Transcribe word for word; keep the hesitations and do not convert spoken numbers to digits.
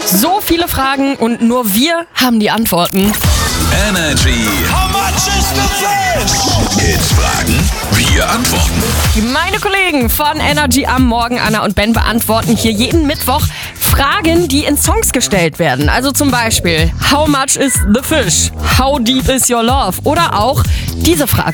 So viele Fragen und nur wir haben die Antworten. Energy. How much is the fish? Hits-Fragen, wir antworten. Meine Kollegen von Energy am Morgen, Anna und Ben, beantworten hier jeden Mittwoch Fragen, die in Songs gestellt werden. Also zum Beispiel, how much is the fish? How deep is your love? Oder auch diese Frage.